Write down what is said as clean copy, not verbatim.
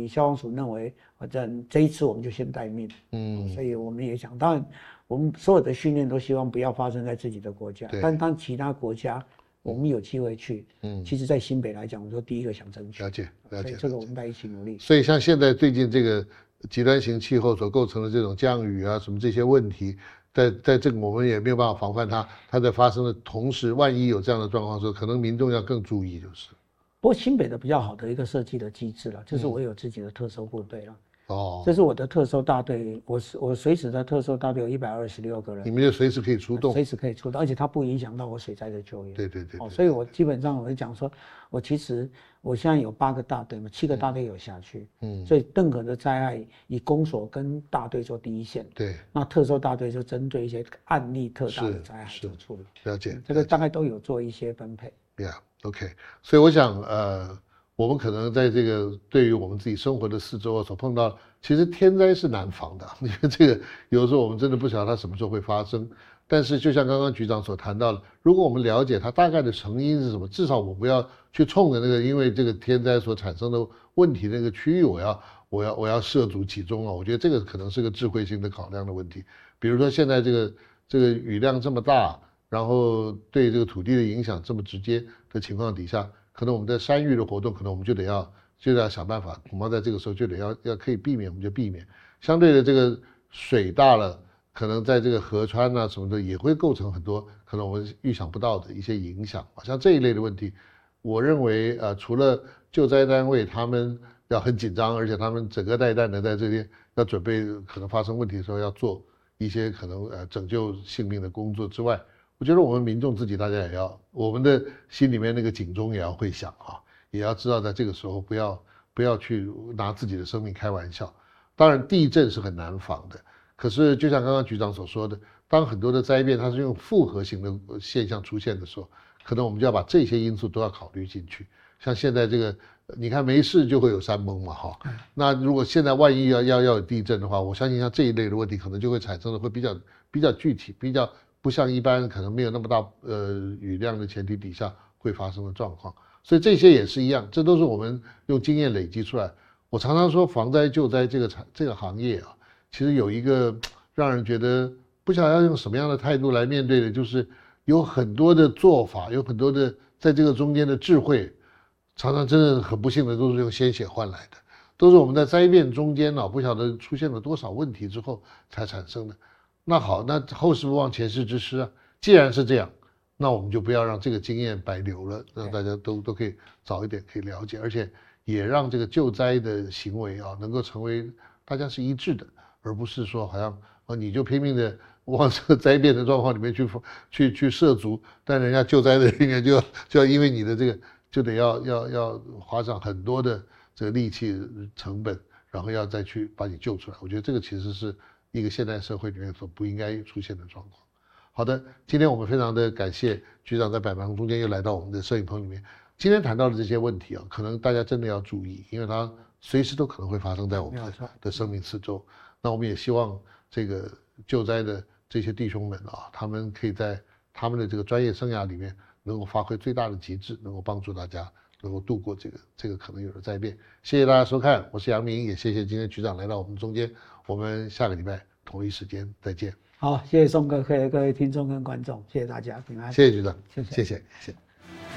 以消防署认为，反正这一次我们就先待命。所以我们也想，当然我们所有的训练都希望不要发生在自己的国家，但当其他国家我们有机会去，其实在新北来讲，我说第一个想争取。 了解。 所以这个我们在一起努力。 所以像现在最近这个极端型气候所构成的这种降雨啊什么这些问题，在这个我们也没有办法防范它在发生的同时，万一有这样的状况的时候，可能民众要更注意就是。 不过新北的比较好的一个设计的机制了，就是我有自己的特搜部队了。这是我的特搜大队，我随时的特搜大队有126个人， 你们就随时可以出动， 随时可以出动，而且它不影响到我水灾的救援。 对。 所以我基本上我就讲说，我现在有8个大队嘛，7个大队有辖区，所以任何的灾害以公所跟大队做第一线， 对， 那特搜大队就针对一些案例特大的灾害做处理。 了解， 这个大概都有做一些分配。 OK， 所以我想我们可能在这个对于我们自己生活的四周所碰到，其实天灾是难防的，因为这个有的时候我们真的不晓得它什么时候会发生。但是就像刚刚局长所谈到的，如果我们了解它大概的成因是什么，至少我不要去冲着那个因为这个天灾所产生的问题那个区域，我要涉足其中啊。我觉得这个可能是个智慧性的考量的问题。比如说现在这个雨量这么大，然后对这个土地的影响这么直接的情况底下，可能我们在山域的活动，可能我们就得要想办法，恐怕在这个时候就得要可以避免，我们就避免。相对的，这个水大了，可能在这个河川啊什么的也会构成很多可能我们预想不到的一些影响。像这一类的问题，我认为除了救灾单位他们要很紧张，而且他们整个带弹的在这边要准备可能发生问题的时候要做一些可能拯救性命的工作之外，我觉得我们民众自己大家也要，我们的心里面那个警钟也要会响啊，也要知道在这个时候不要去拿自己的生命开玩笑。当然地震是很难防的，可是就像刚刚局长所说的，当很多的灾变它是用复合型的现象出现的时候，可能我们就要把这些因素都要考虑进去。像现在这个你看没事就会有山崩嘛哈，那如果现在万一要有地震的话，我相信像这一类的问题可能就会产生的会比较具体，比较不像一般可能没有那么大雨量的前提底下会发生的状况。所以这些也是一样，这都是我们用经验累积出来。我常常说防灾救灾这个行业啊，其实有一个让人觉得不晓得要用什么样的态度来面对的，就是有很多的做法，有很多的在这个中间的智慧，常常真的很不幸的都是用鲜血换来的，都是我们在灾变中间不晓得出现了多少问题之后才产生的。那好，那后事不忘前事之师啊，既然是这样，那我们就不要让这个经验白留了，让大家都可以早一点可以了解，而且也让这个救灾的行为能够成为大家是一致的，而不是说好像你就拼命的往这个灾变的状况里面去涉足，但人家救灾的人员就要因为你的这个就得要花上很多的这个力气成本，然后要再去把你救出来。我觉得这个其实是一个现代社会里面所不应该出现的状况。好的，今天我们非常的感谢局长在百忙中间又来到我们的摄影棚里面。今天谈到的这些问题可能大家真的要注意，因为它随时都可能会发生在我们的生命四周。那我们也希望这个救灾的这些弟兄们他们可以在他们的这个专业生涯里面能够发挥最大的极致，能够帮助大家能够度过这个可能有的灾变。谢谢大家收看，我是杨明，也谢谢今天局长来到我们中间。我们下个礼拜同一时间再见。 好，谢谢宋哥，各位听众跟观众，谢谢大家平安。 谢谢局长， 谢谢。 谢谢。